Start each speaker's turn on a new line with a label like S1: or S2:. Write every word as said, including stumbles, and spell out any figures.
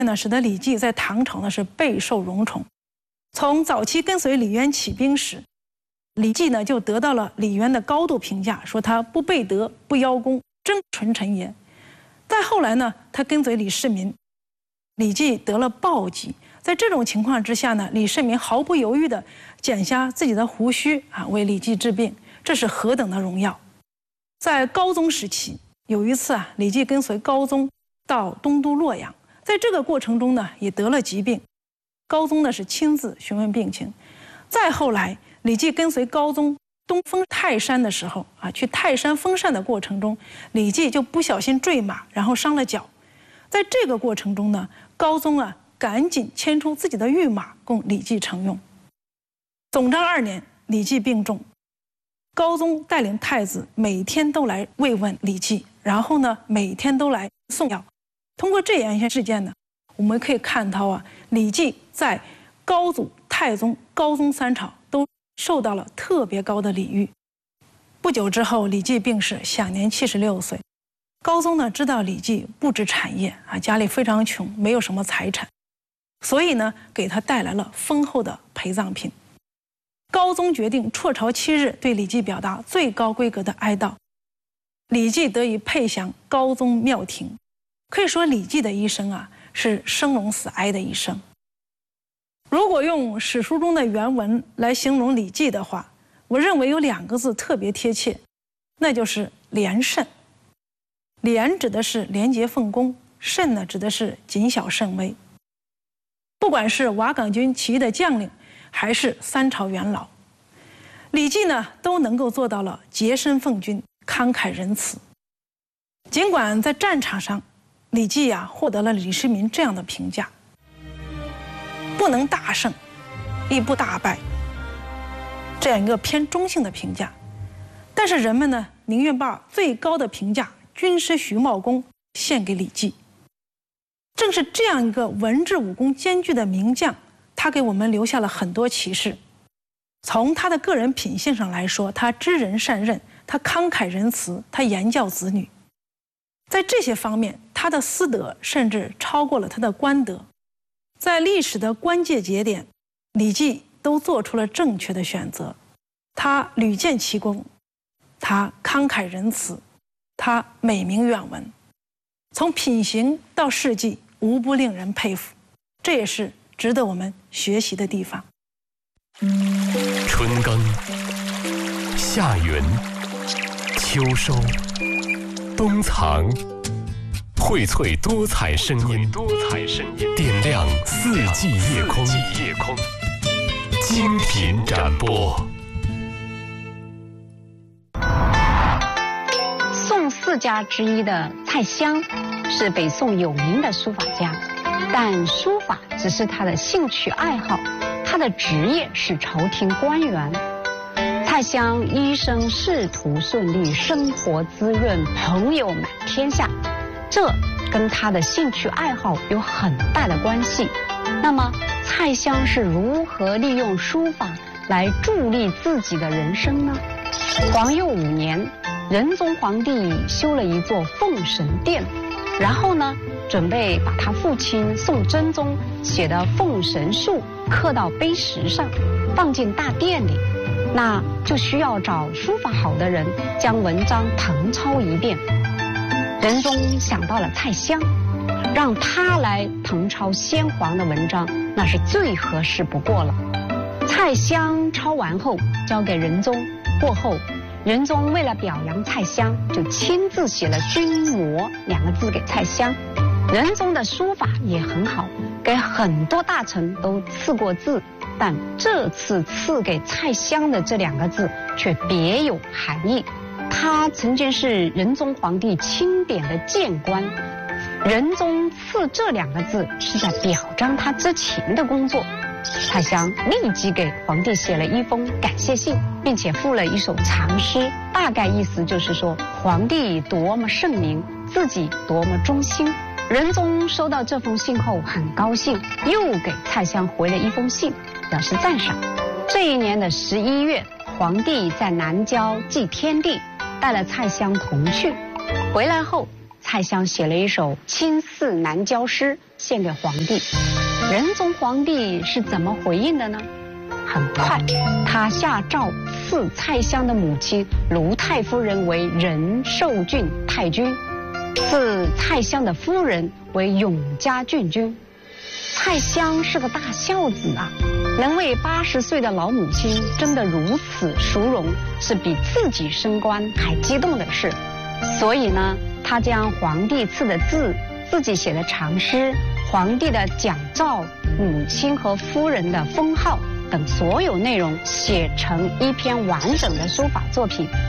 S1: 呢，使得李绩在唐朝呢是备受荣宠。从早期跟随李渊起兵时，李绩呢就得到了李渊的高度评价，说他不背德，不邀功，真纯臣也。再后来呢，他跟随李世民，李绩得了暴疾。在这种情况之下呢，李世民毫不犹豫地剪下自己的胡须啊，为李绩治病，这是何等的荣耀！在高宗时期，有一次啊，李绩跟随高宗到东都洛阳，在这个过程中呢，也得了疾病。高宗呢是亲自询问病情。再后来，李绩跟随高宗东封泰山的时候啊，去泰山封禅的过程中，李绩就不小心坠马，然后伤了脚。在这个过程中呢，高宗啊赶紧牵出自己的御马供李绩乘用。总章二年，李绩病重，高宗带领太子每天都来慰问李绩，然后呢每天都来送药。通过这样一些事件呢，我们可以看到啊，李绩在高祖、太宗、高宗三朝都受到了特别高的礼遇。不久之后，李绩病逝，享年七十六岁。高宗呢知道李绩不知产业啊，家里非常穷，没有什么财产，所以呢给他带来了丰厚的陪葬品。高宗决定辍朝七日，对李绩表达最高规格的哀悼。李绩得以配享高宗庙庭。可以说，李绩的一生啊是生荣死哀的一生。如果用史书中的原文来形容李绩的话，我认为有两个字特别贴切，那就是廉慎。廉指的是廉洁奉公，慎呢指的是谨小慎微。不管是瓦岗军起义的将领，还是三朝元老，李绩呢都能够做到了洁身奉君、慷慨仁慈。尽管在战场上，李绩呀、啊、获得了李世民这样的评价：不能大胜，亦不大败，这样一个偏中性的评价。但是人们呢，宁愿把最高的评价“军师徐茂公”献给李绩。正是这样一个文治武功兼具的名将，他给我们留下了很多启示。从他的个人品性上来说，他知人善任，他慷慨仁慈，他严教子女。在这些方面，他的私德甚至超过了他的官德。在历史的关键节点，李绩都做出了正确的选择。他屡建奇功，他慷慨仁慈，他美名远闻，从品行到事迹，无不令人佩服。这也是值得我们学习的地方。
S2: 春耕，夏耘，秋收，冬藏，荟萃多彩声音，多彩声音，点亮四季夜空，夜空，精品展播。
S3: 宋四家之一的蔡襄是北宋有名的书法家，但书法只是他的兴趣爱好，他的职业是朝廷官员。蔡襄一生仕途顺利，生活滋润，朋友满天下，这跟他的兴趣爱好有很大的关系。那么蔡襄是如何利用书法来助力自己的人生呢？皇佑五年，仁宗皇帝修了一座奉神殿，然后呢，准备把他父亲宋真宗写的奉神术刻到碑石上，放进大殿里。那就需要找书法好的人将文章誊抄一遍。仁宗想到了蔡襄，让他来誊抄先皇的文章，那是最合适不过了。蔡襄抄完后交给仁宗，过后仁宗为了表扬蔡襄，就亲自写了“君模”两个字给蔡襄。仁宗的书法也很好，给很多大臣都赐过字，但这次赐给蔡襄的这两个字却别有含义。他曾经是仁宗皇帝钦点的谏官，仁宗赐这两个字是在表彰他之前的工作。蔡襄立即给皇帝写了一封感谢信，并且附了一首长诗，大概意思就是说皇帝多么圣明，自己多么忠心。仁宗收到这封信后很高兴，又给蔡襄回了一封信，表示赞赏。这一年的十一月，皇帝在南郊祭天地，带了蔡襄同去。回来后， 蔡襄写了一首青寺南郊诗献给皇帝。仁宗皇帝是怎么回应的呢？很快，他下诏赐蔡襄的母亲卢太夫人为仁寿郡太君，赐蔡襄的夫人为永嘉郡君。蔡襄是个大孝子啊，能为八十岁的老母亲真的如此殊荣，是比自己升官还激动的事。所以呢，他将皇帝赐的字、自己写的长诗、皇帝的奖诏、母亲和夫人的封号等所有内容写成一篇完整的书法作品，